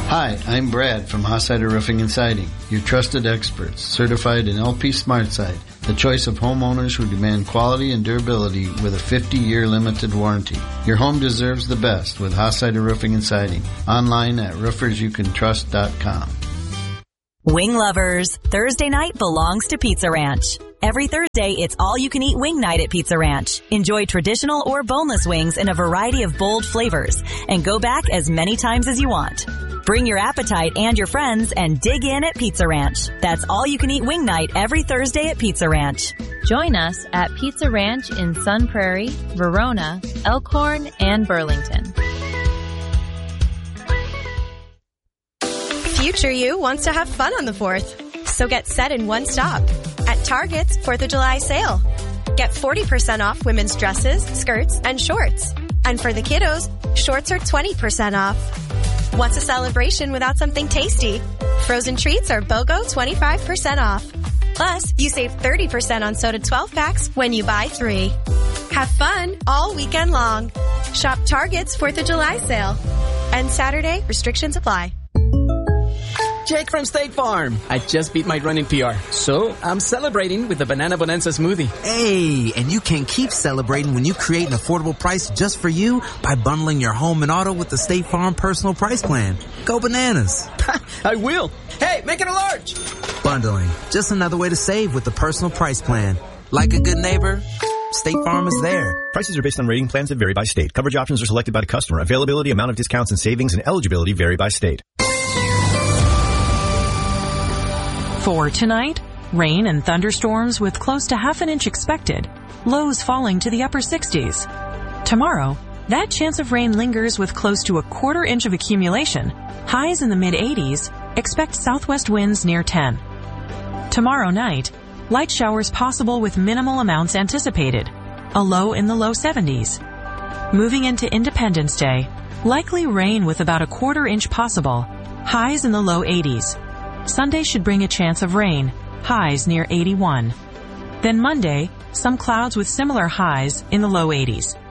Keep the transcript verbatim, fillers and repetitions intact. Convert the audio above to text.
Hi, I'm Brad from Hossider Roofing and Siding, your trusted experts, certified in L P SmartSide, the choice of homeowners who demand quality and durability with a fifty-year limited warranty. Your home deserves the best with Hossider Roofing and Siding. Online at roofers you can trust dot com. Wing lovers, Thursday night belongs to Pizza Ranch. Every Thursday, it's all-you-can-eat wing night at Pizza Ranch. Enjoy traditional or boneless wings in a variety of bold flavors, and go back as many times as you want. Bring your appetite and your friends and dig in at Pizza Ranch. That's all-you-can-eat wing night every Thursday at Pizza Ranch. Join us at Pizza Ranch in Sun Prairie, Verona, Elkhorn, and Burlington. Future you wants to have fun on the fourth, so get set in one stop at Target's fourth of July sale. Get forty percent off women's dresses, skirts, and shorts. And for the kiddos, shorts are twenty percent off. What's a celebration without something tasty? Frozen treats are BOGO twenty-five percent off. Plus, you save thirty percent on soda twelve packs when you buy three. Have fun all weekend long. Shop Target's fourth of July sale. And Saturday, restrictions apply. Jake from State Farm. I just beat my running P R, so I'm celebrating with the Banana Bonanza smoothie. Hey, and you can keep celebrating when you create an affordable price just for you by bundling your home and auto with the State Farm Personal Price Plan. Go bananas. I will. Hey, make it a large. Bundling. Just another way to save with the Personal Price Plan. Like a good neighbor, State Farm is there. Prices are based on rating plans that vary by state. Coverage options are selected by the customer. Availability, amount of discounts and savings, and eligibility vary by state. For tonight, rain and thunderstorms with close to half an inch expected, lows falling to the upper sixties. Tomorrow, that chance of rain lingers with close to a quarter inch of accumulation, highs in the mid-eighties, expect southwest winds near ten. Tomorrow night, light showers possible with minimal amounts anticipated, a low in the low seventies. Moving into Independence Day, likely rain with about a quarter inch possible, highs in the low eighties. Sunday should bring a chance of rain, highs near eighty-one. Then Monday, some clouds with similar highs in the low eighties.